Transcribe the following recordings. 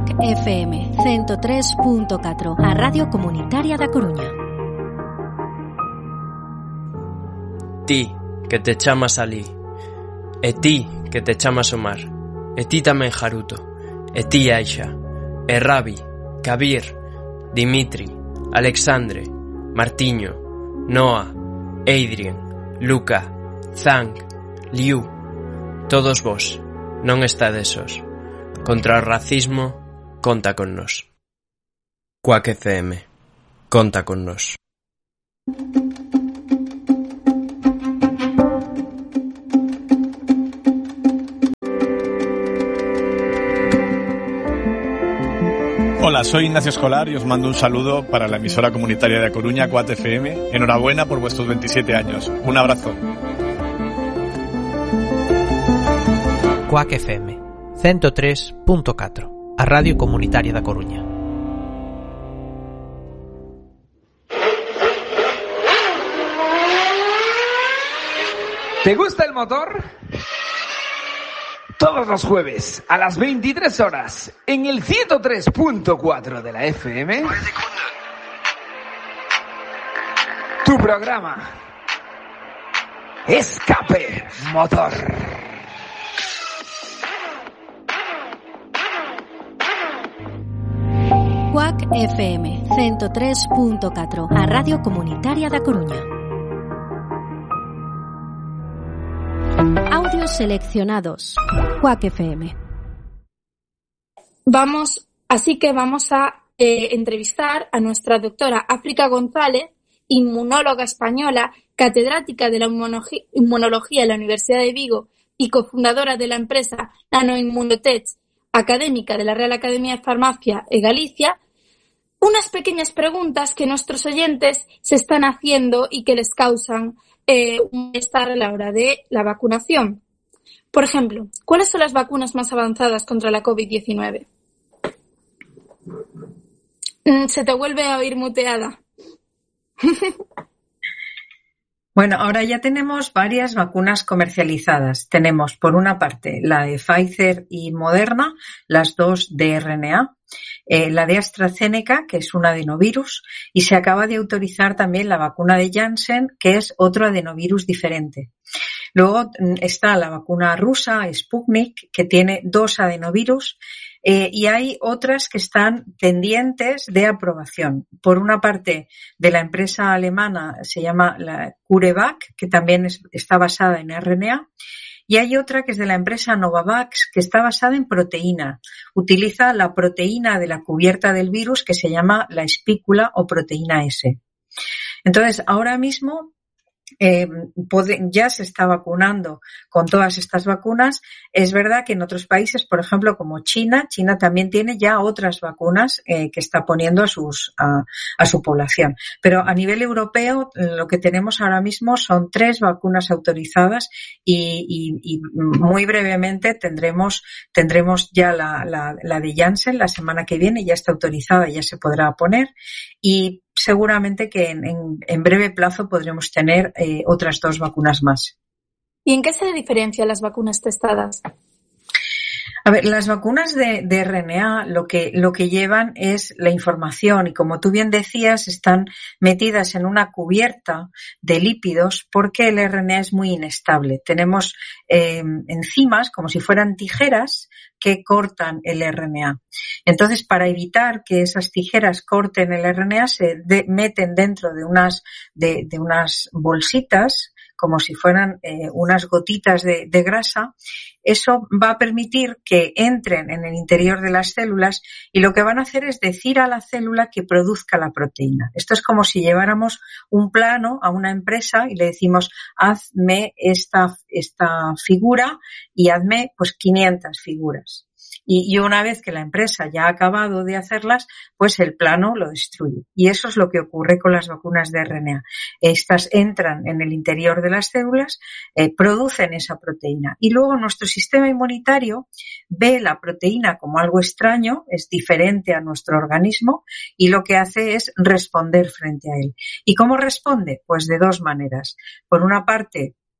Cuac FM 103.4, a Radio Comunitaria da Coruña. Ti, que te chamas Alí, e ti, que te chamas Omar, e ti tamén Haruto, e ti Aisha, e Rabi, Kabir, Dimitri, Alexandre, Martiño, Noah, Adrien, Luca, Zhang, Liu, todos vos, non estades sós. Contra o racismo, conta con nós. Cuac FM, conta con nós. Hola, soy Ignacio Escolar y os mando un saludo para la emisora comunitaria de A Coruña, Cuac FM. Enhorabuena por vuestros 27 años. Un abrazo. Cuac FM 103.4, a Radio Comunitaria da Coruña. ¿Te gusta el motor? Todos los jueves a las 23 horas en el 103.4 de la FM. Tu programa Escape Motor. Cuac FM 103.4, a Radio Comunitaria da Coruña. Audios seleccionados. Cuac FM. Vamos a entrevistar a nuestra doctora África González, inmunóloga española, catedrática de la inmunología en la Universidad de Vigo y cofundadora de la empresa Nanoimmunotech, académica de la Real Academia de Farmacia de Galicia. Unas pequeñas preguntas que nuestros oyentes se están haciendo y que les causan un malestar a la hora de la vacunación. Por ejemplo, ¿cuáles son las vacunas más avanzadas contra la COVID-19? Se te vuelve a oír muteada. Bueno, ahora ya tenemos varias vacunas comercializadas. Tenemos, por una parte, la de Pfizer y Moderna, las dos de RNA, la de AstraZeneca, que es un adenovirus, y se acaba de autorizar también la vacuna de Janssen, que es otro adenovirus diferente. Luego está la vacuna rusa, Sputnik, que tiene dos adenovirus, y hay otras que están pendientes de aprobación. Por una parte, de la empresa alemana, se llama la CureVac, que también está basada en RNA, y hay otra que es de la empresa Novavax, que está basada en proteína. Utiliza la proteína de la cubierta del virus, que se llama la espícula o proteína S. Entonces, ahora mismo ya se está vacunando con todas estas vacunas. Es verdad que en otros países, por ejemplo, como China también tiene ya otras vacunas que está poniendo a su población. Pero a nivel europeo, lo que tenemos ahora mismo son 3 vacunas autorizadas y muy brevemente tendremos ya la de Janssen la semana que viene, ya está autorizada, ya se podrá poner, y seguramente que en breve plazo podremos tener otras 2 vacunas más. ¿Y en qué se diferencian las vacunas testadas? A ver, las vacunas de RNA lo que llevan es la información, y como tú bien decías, están metidas en una cubierta de lípidos porque el RNA es muy inestable. Tenemos enzimas como si fueran tijeras que cortan el RNA. Entonces, para evitar que esas tijeras corten el RNA, se meten dentro de unas bolsitas, como si fueran unas gotitas de grasa. Eso va a permitir que entren en el interior de las células y lo que van a hacer es decir a la célula que produzca la proteína. Esto es como si lleváramos un plano a una empresa y le decimos: hazme esta figura y hazme 500 figuras. Y una vez que la empresa ya ha acabado de hacerlas, pues el plano lo destruye. Y eso es lo que ocurre con las vacunas de RNA. Estas entran en el interior de las células, producen esa proteína. Y luego nuestro sistema inmunitario ve la proteína como algo extraño, es diferente a nuestro organismo, y lo que hace es responder frente a él. ¿Y cómo responde? Pues de 2 maneras. Por una parte,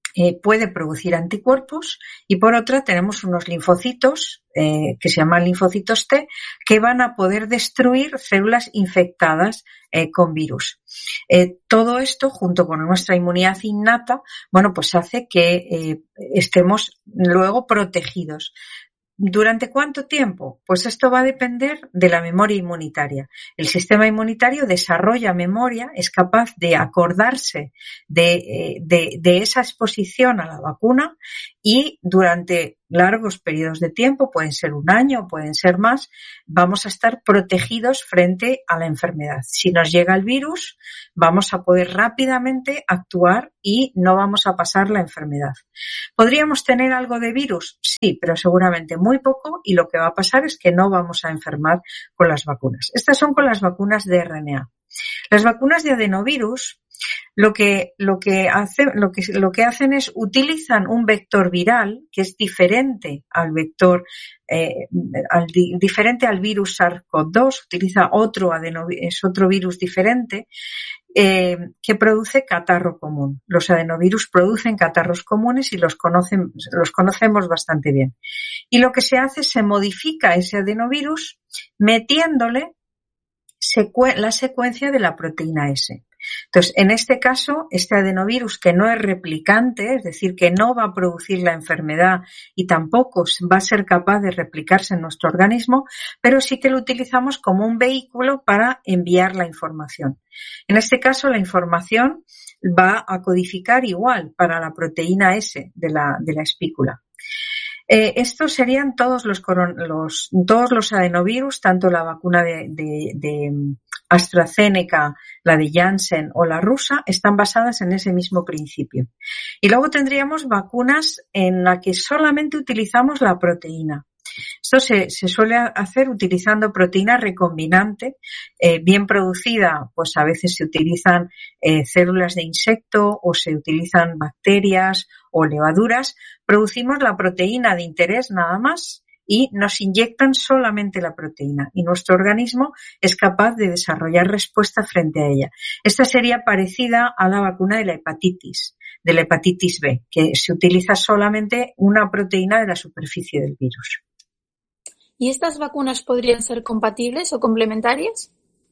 puede producir anticuerpos, y por otra tenemos unos linfocitos que se llaman linfocitos T, que van a poder destruir células infectadas con virus. Todo esto, junto con nuestra inmunidad innata, bueno, pues hace que estemos luego protegidos. ¿Durante cuánto tiempo? Pues esto va a depender de la memoria inmunitaria. El sistema inmunitario desarrolla memoria, es capaz de acordarse de esa exposición a la vacuna, y durante largos periodos de tiempo, pueden ser un año, pueden ser más, vamos a estar protegidos frente a la enfermedad. Si nos llega el virus, vamos a poder rápidamente actuar y no vamos a pasar la enfermedad. ¿Podríamos tener algo de virus? Sí, pero seguramente muy poco, y lo que va a pasar es que no vamos a enfermar con las vacunas. Estas son con las vacunas de RNA. Las vacunas de adenovirus lo que hacen es utilizan un vector viral que es diferente al vector diferente al virus SARS-CoV-2, utiliza otro virus diferente que produce catarro común. Los adenovirus producen catarros comunes y los conocemos bastante bien. Y lo que se hace es se modifica ese adenovirus metiéndole la secuencia de la proteína S. Entonces, en este caso, este adenovirus, que no es replicante, es decir, que no va a producir la enfermedad y tampoco va a ser capaz de replicarse en nuestro organismo, pero sí que lo utilizamos como un vehículo para enviar la información. En este caso, la información va a codificar igual para la proteína S de la espícula. Estos serían todos los adenovirus, tanto la vacuna de AstraZeneca, la de Janssen o la rusa, están basadas en ese mismo principio. Y luego tendríamos vacunas en las que solamente utilizamos la proteína. Esto se suele hacer utilizando proteína recombinante, bien producida, pues a veces se utilizan células de insecto o se utilizan bacterias o levaduras. Producimos la proteína de interés nada más y nos inyectan solamente la proteína, y nuestro organismo es capaz de desarrollar respuesta frente a ella. Esta sería parecida a la vacuna de la hepatitis B, que se utiliza solamente una proteína de la superficie del virus. ¿Y estas vacunas podrían ser compatibles o complementarias?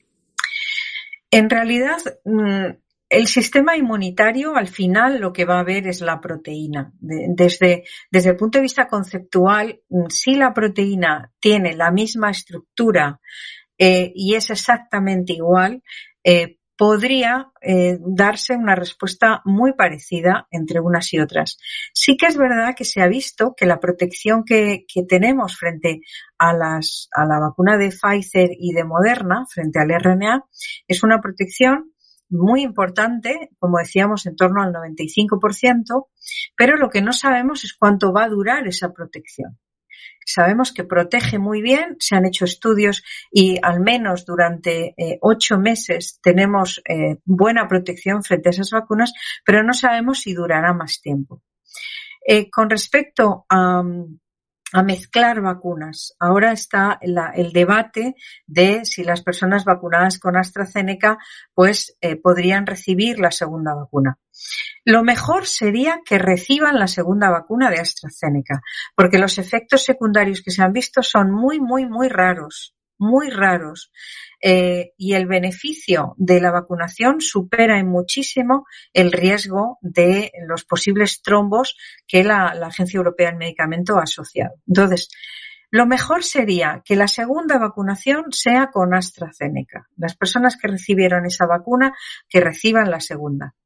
En realidad, el sistema inmunitario al final lo que va a ver es la proteína. Desde el punto de vista conceptual, si la proteína tiene la misma estructura y es exactamente igual, podría darse una respuesta muy parecida entre unas y otras. Sí que es verdad que se ha visto que la protección que tenemos frente a la vacuna de Pfizer y de Moderna, frente al RNA, es una protección muy importante, como decíamos, en torno al 95%, pero lo que no sabemos es cuánto va a durar esa protección. Sabemos que protege muy bien, se han hecho estudios y al menos durante 8 meses tenemos buena protección frente a esas vacunas, pero no sabemos si durará más tiempo. Con respecto a mezclar vacunas, ahora está el debate de si las personas vacunadas con AstraZeneca pues podrían recibir la segunda vacuna. Lo mejor sería que reciban la segunda vacuna de AstraZeneca, porque los efectos secundarios que se han visto son muy, muy, muy raros, muy raros. Y el beneficio de la vacunación supera en muchísimo el riesgo de los posibles trombos que la Agencia Europea del Medicamento ha asociado. Entonces, lo mejor sería que la segunda vacunación sea con AstraZeneca. Las personas que recibieron esa vacuna, que reciban la segunda.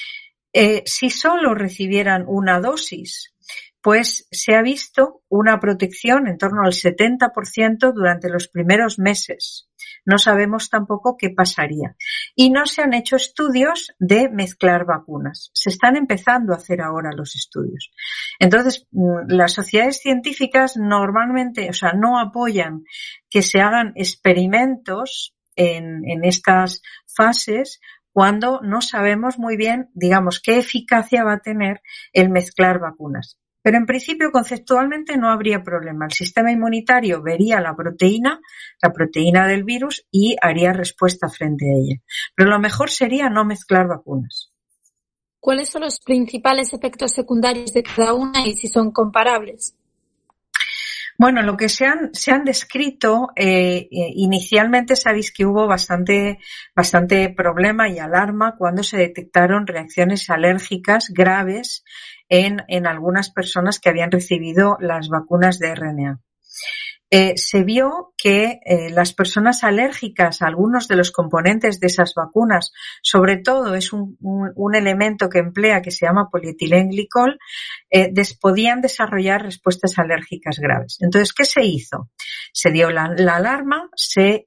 Si solo recibieran una dosis, pues se ha visto una protección en torno al 70% durante los primeros meses. No sabemos tampoco qué pasaría. Y no se han hecho estudios de mezclar vacunas. Se están empezando a hacer ahora los estudios. Entonces, las sociedades científicas normalmente, no apoyan que se hagan experimentos en estas fases cuando no sabemos muy bien, digamos, qué eficacia va a tener el mezclar vacunas. Pero en principio, conceptualmente, no habría problema. El sistema inmunitario vería la proteína del virus, y haría respuesta frente a ella. Pero lo mejor sería no mezclar vacunas. ¿Cuáles son los principales efectos secundarios de cada una y si son comparables? Bueno, lo que se han descrito, inicialmente sabéis que hubo bastante problema y alarma cuando se detectaron reacciones alérgicas graves en algunas personas que habían recibido las vacunas de RNA. Se vio que las personas alérgicas a algunos de los componentes de esas vacunas, sobre todo es un elemento que emplea que se llama polietilenglicol, podían desarrollar respuestas alérgicas graves. Entonces, ¿qué se hizo? Se dio la alarma, se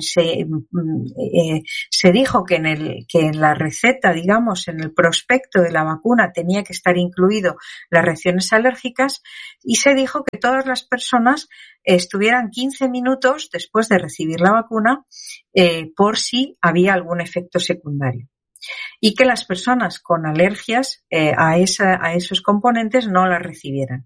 dijo que en la receta, digamos, en el prospecto de la vacuna tenía que estar incluido las reacciones alérgicas y se dijo que todas las personas estuvieran 15 minutos después de recibir la vacuna por si había algún efecto secundario. Y que las personas con alergias a esos componentes no las recibieran.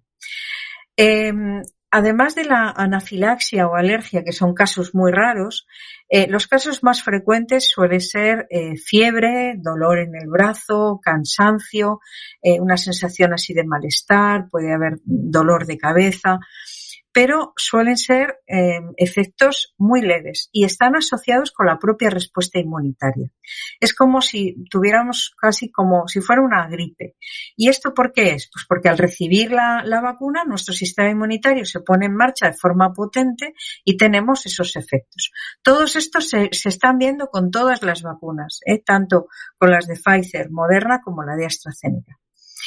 Además de la anafilaxia o alergia, que son casos muy raros, los casos más frecuentes suelen ser fiebre, dolor en el brazo, cansancio, una sensación así de malestar, puede haber dolor de cabeza, pero suelen ser efectos muy leves y están asociados con la propia respuesta inmunitaria. Es como si tuviéramos casi como si fuera una gripe. ¿Y esto por qué es? Pues porque al recibir la vacuna nuestro sistema inmunitario se pone en marcha de forma potente y tenemos esos efectos. Todos estos se están viendo con todas las vacunas, tanto con las de Pfizer, Moderna como la de AstraZeneca.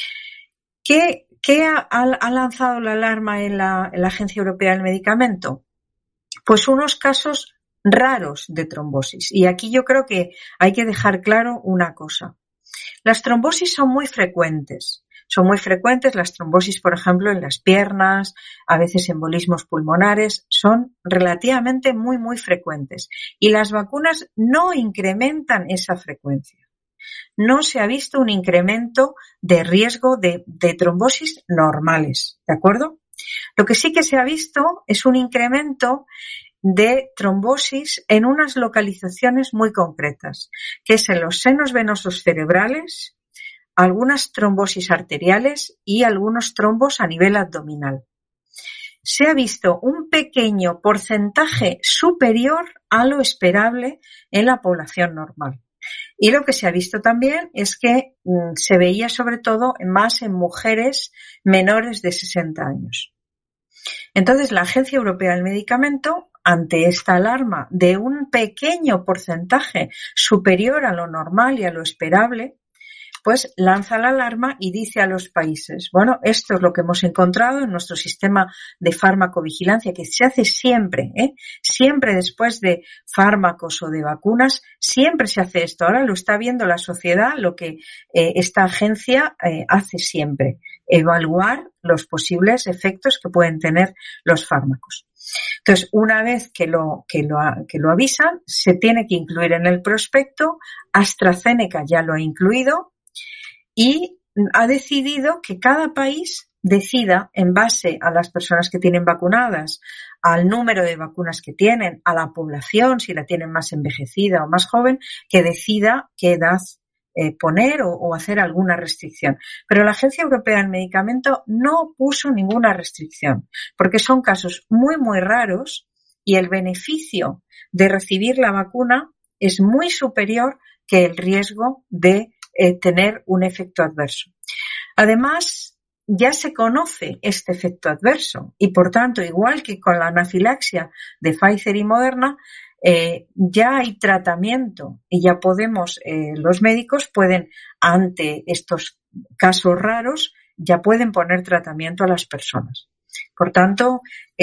¿Qué ha lanzado la alarma en la Agencia Europea del Medicamento? Pues unos casos raros de trombosis. Y aquí yo creo que hay que dejar claro una cosa. Las trombosis son muy frecuentes. Son muy frecuentes las trombosis, por ejemplo, en las piernas, a veces embolismos pulmonares, son relativamente muy, muy frecuentes. Y las vacunas no incrementan esa frecuencia. No se ha visto un incremento de riesgo de trombosis normales, ¿de acuerdo? Lo que sí que se ha visto es un incremento de trombosis en unas localizaciones muy concretas, que es en los senos venosos cerebrales, algunas trombosis arteriales y algunos trombos a nivel abdominal. Se ha visto un pequeño porcentaje superior a lo esperable en la población normal. Y lo que se ha visto también es que se veía sobre todo más en mujeres menores de 60 años. Entonces, la Agencia Europea del Medicamento, ante esta alarma de un pequeño porcentaje superior a lo normal y a lo esperable, pues lanza la alarma y dice a los países, bueno, esto es lo que hemos encontrado en nuestro sistema de farmacovigilancia, que se hace siempre, siempre después de fármacos o de vacunas, siempre se hace esto. Ahora lo está viendo la sociedad, lo que esta agencia hace siempre, evaluar los posibles efectos que pueden tener los fármacos. Entonces, una vez que lo avisan, se tiene que incluir en el prospecto. AstraZeneca ya lo ha incluido y ha decidido que cada país decida, en base a las personas que tienen vacunadas, al número de vacunas que tienen, a la población, si la tienen más envejecida o más joven, que decida qué edad poner o hacer alguna restricción. Pero la Agencia Europea del Medicamento no puso ninguna restricción, porque son casos muy, muy raros y el beneficio de recibir la vacuna es muy superior que el riesgo de tener un efecto adverso. Además, ya se conoce este efecto adverso y, por tanto, igual que con la anafilaxia de Pfizer y Moderna, ya hay tratamiento y ya podemos, los médicos pueden, ante estos casos raros, ya pueden poner tratamiento a las personas. Por tanto,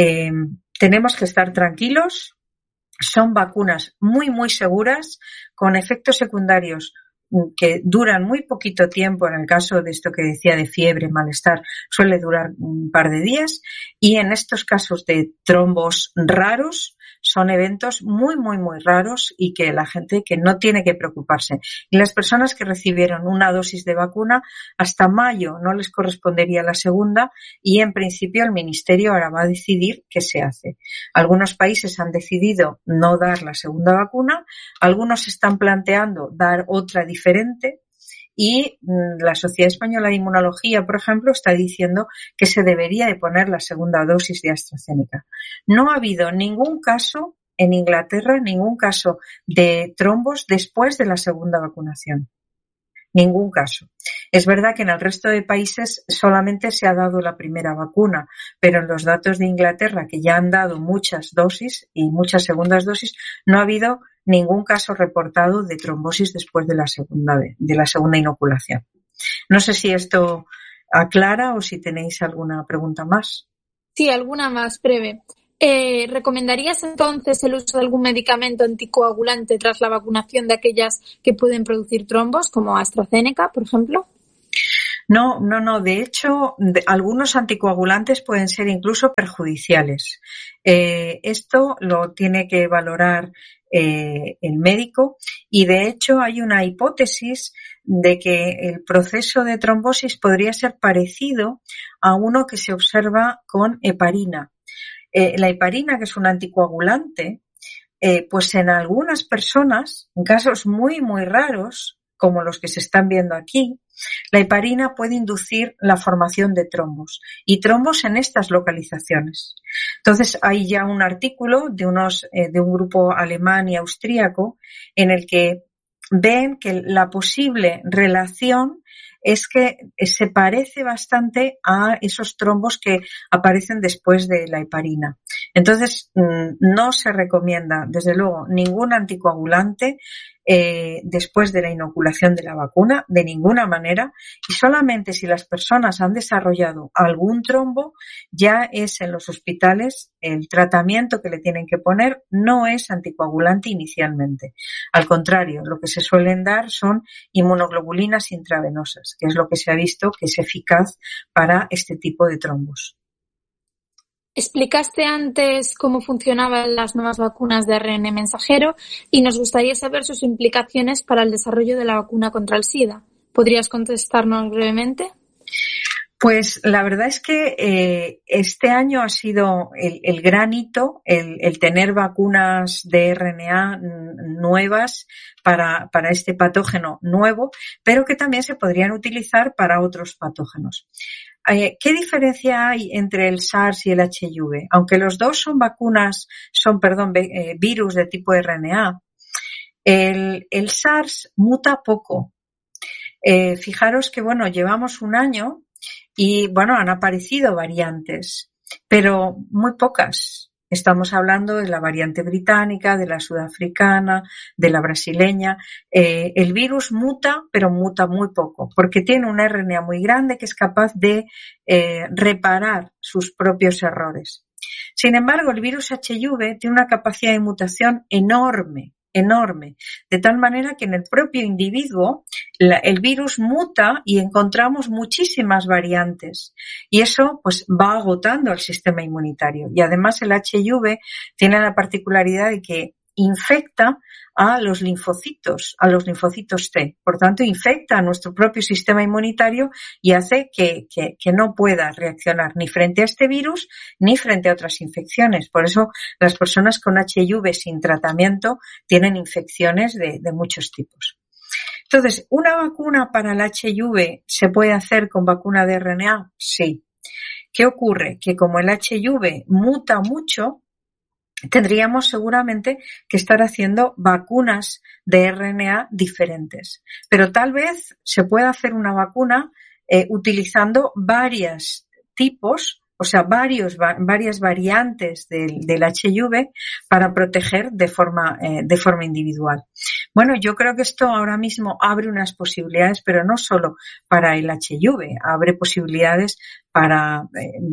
tenemos que estar tranquilos. Son vacunas muy, muy seguras, con efectos secundarios que duran muy poquito tiempo. En el caso de esto que decía de fiebre, malestar, suele durar un par de días, y en estos casos de trombos raros son eventos muy, muy, muy raros y que la gente que no tiene que preocuparse. Y las personas que recibieron una dosis de vacuna hasta mayo no les correspondería la segunda y en principio el Ministerio ahora va a decidir qué se hace. Algunos países han decidido no dar la segunda vacuna, algunos están planteando dar otra diferente y la Sociedad Española de Inmunología, por ejemplo, está diciendo que se debería de poner la segunda dosis de AstraZeneca. No ha habido ningún caso en Inglaterra, ningún caso de trombos después de la segunda vacunación. Ningún caso. Es verdad que en el resto de países solamente se ha dado la primera vacuna, pero en los datos de Inglaterra, que ya han dado muchas dosis y muchas segundas dosis, no ha habido ningún caso reportado de trombosis después de la segunda inoculación. No sé si esto aclara o si tenéis alguna pregunta más. Sí, alguna más breve. ¿Recomendarías entonces el uso de algún medicamento anticoagulante tras la vacunación de aquellas que pueden producir trombos, como AstraZeneca, por ejemplo? No. De hecho, algunos anticoagulantes pueden ser incluso perjudiciales. Esto lo tiene que valorar el médico y, de hecho, hay una hipótesis de que el proceso de trombosis podría ser parecido a uno que se observa con heparina. La heparina, que es un anticoagulante, pues en algunas personas, en casos muy, muy raros, como los que se están viendo aquí, la heparina puede inducir la formación de trombos y trombos en estas localizaciones. Entonces, hay ya un artículo de un grupo alemán y austríaco en el que ven que la posible relación es que se parece bastante a esos trombos que aparecen después de la heparina. Entonces, no se recomienda, desde luego, ningún anticoagulante después de la inoculación de la vacuna, de ninguna manera, y solamente si las personas han desarrollado algún trombo, ya es en los hospitales el tratamiento que le tienen que poner, no es anticoagulante inicialmente. Al contrario, lo que se suelen dar son inmunoglobulinas intravenosas, que es lo que se ha visto que es eficaz para este tipo de trombos. Explicaste antes cómo funcionaban las nuevas vacunas de ARN mensajero y nos gustaría saber sus implicaciones para el desarrollo de la vacuna contra el SIDA. ¿Podrías contestarnos brevemente? Pues la verdad es que este año ha sido el gran hito, el tener vacunas de RNA nuevas para este patógeno nuevo, pero que también se podrían utilizar para otros patógenos. ¿Qué diferencia hay entre el SARS y el HIV? Aunque los dos son virus de tipo RNA, el SARS muta poco. Fijaros que, llevamos un año y, han aparecido variantes, pero muy pocas. Estamos hablando de la variante británica, de la sudafricana, de la brasileña. El virus muta, pero muta muy poco, porque tiene un RNA muy grande que es capaz de reparar sus propios errores. Sin embargo, el virus HIV tiene una capacidad de mutación enorme, de tal manera que en el propio individuo el virus muta y encontramos muchísimas variantes y eso pues va agotando el sistema inmunitario. Y además el HIV tiene la particularidad de que infecta a los linfocitos T. Por tanto, infecta a nuestro propio sistema inmunitario y hace que no pueda reaccionar ni frente a este virus ni frente a otras infecciones. Por eso, las personas con HIV sin tratamiento tienen infecciones de muchos tipos. Entonces, ¿una vacuna para el HIV se puede hacer con vacuna de RNA? Sí. ¿Qué ocurre? Que como el HIV muta mucho, tendríamos seguramente que estar haciendo vacunas de RNA diferentes. Pero tal vez se pueda hacer una vacuna utilizando varios tipos, o sea, varias variantes del HIV para proteger de forma individual. Yo creo que esto ahora mismo abre unas posibilidades, pero no solo para el HIV, abre posibilidades para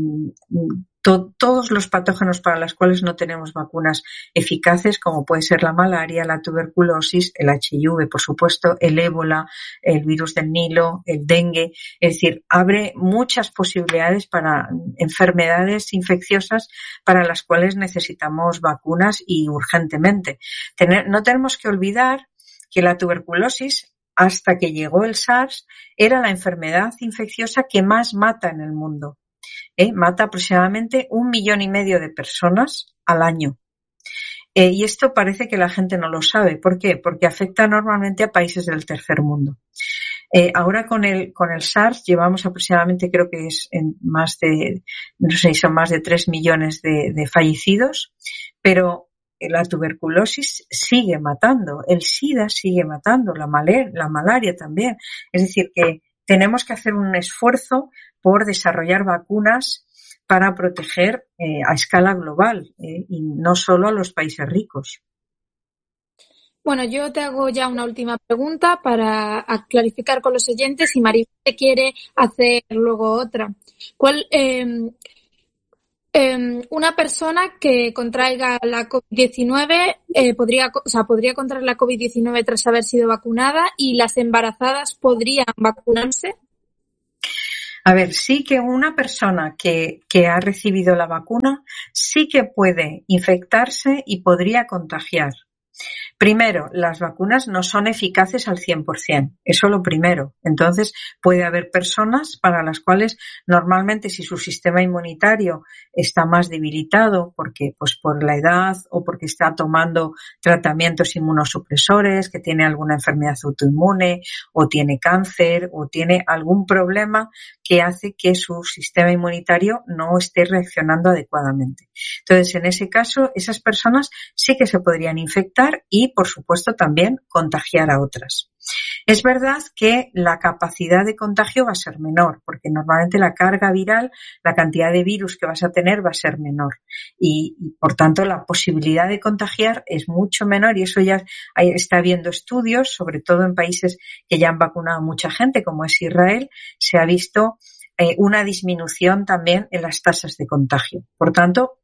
todos los patógenos para los cuales no tenemos vacunas eficaces, como puede ser la malaria, la tuberculosis, el HIV, por supuesto, el ébola, el virus del Nilo, el dengue. Es decir, abre muchas posibilidades para enfermedades infecciosas para las cuales necesitamos vacunas y urgentemente. No tenemos que olvidar que la tuberculosis, hasta que llegó el SARS, era la enfermedad infecciosa que más mata en el mundo. Mata aproximadamente 1,5 millones de personas al año. Y esto parece que la gente no lo sabe. ¿Por qué? Porque afecta normalmente a países del tercer mundo. Ahora con el SARS llevamos aproximadamente, creo que es son más de 3 millones de fallecidos, pero la tuberculosis sigue matando, el SIDA sigue matando, la malaria también. Es decir, que tenemos que hacer un esfuerzo por desarrollar vacunas para proteger a escala global y no solo a los países ricos. Bueno, yo te hago ya una última pregunta para clarificar con los oyentes y Maribel te quiere hacer luego otra. Una persona que contraiga la COVID-19 podría contraer la COVID-19 tras haber sido vacunada, y las embarazadas podrían vacunarse. A ver, sí que una persona que ha recibido la vacuna sí que puede infectarse y podría contagiar. Primero, las vacunas no son eficaces al 100%, eso lo primero. Entonces, puede haber personas para las cuales normalmente, si su sistema inmunitario está más debilitado porque por la edad o porque está tomando tratamientos inmunosupresores, que tiene alguna enfermedad autoinmune o tiene cáncer o tiene algún problema que hace que su sistema inmunitario no esté reaccionando adecuadamente. Entonces, en ese caso, esas personas sí que se podrían infectar y, por supuesto, también contagiar a otras. Es verdad que la capacidad de contagio va a ser menor, porque normalmente la carga viral, la cantidad de virus que vas a tener va a ser menor y por tanto la posibilidad de contagiar es mucho menor, y eso ya está habiendo estudios, sobre todo en países que ya han vacunado a mucha gente, como es Israel, se ha visto una disminución también en las tasas de contagio. Por tanto,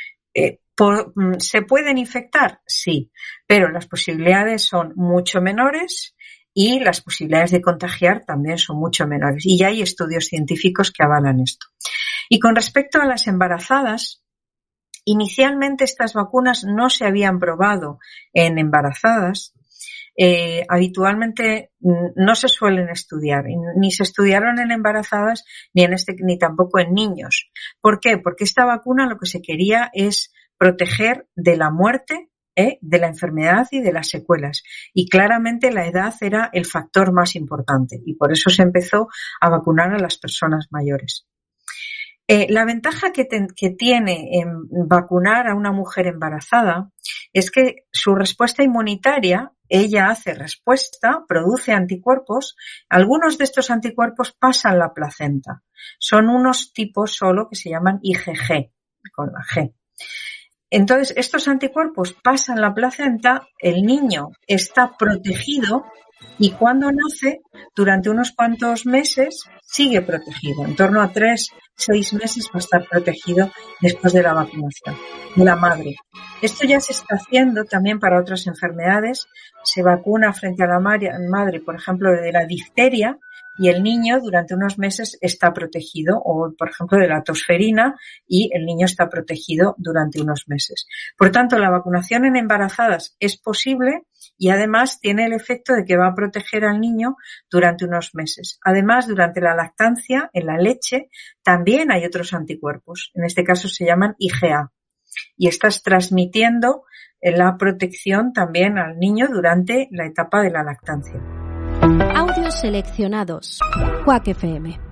¿se pueden infectar? Sí, pero las posibilidades son mucho menores y las posibilidades de contagiar también son mucho menores. Y ya hay estudios científicos que avalan esto. Y con respecto a las embarazadas, inicialmente estas vacunas no se habían probado en embarazadas. Habitualmente no se suelen estudiar, ni se estudiaron en embarazadas ni tampoco en niños. ¿Por qué? Porque esta vacuna lo que se quería es proteger de la muerte, de la enfermedad y de las secuelas. Y claramente la edad era el factor más importante y por eso se empezó a vacunar a las personas mayores. La ventaja que tiene en vacunar a una mujer embarazada es que su respuesta inmunitaria, ella hace respuesta, produce anticuerpos. Algunos de estos anticuerpos pasan la placenta. Son unos tipos solo que se llaman IgG, con la G. Entonces, estos anticuerpos pasan la placenta, el niño está protegido y cuando nace, durante unos cuantos meses, sigue protegido. En torno a 3-6 meses va a estar protegido después de la vacunación de la madre. Esto ya se está haciendo también para otras enfermedades. Se vacuna frente a la madre, por ejemplo, de la difteria, y el niño durante unos meses está protegido, o por ejemplo de la tosferina, y el niño está protegido durante unos meses. Por tanto, la vacunación en embarazadas es posible y además tiene el efecto de que va a proteger al niño durante unos meses. Además, durante la lactancia, en la leche, también hay otros anticuerpos. En este caso se llaman IgA. Y estás transmitiendo la protección también al niño durante la etapa de la lactancia. Audios seleccionados. Quack FM.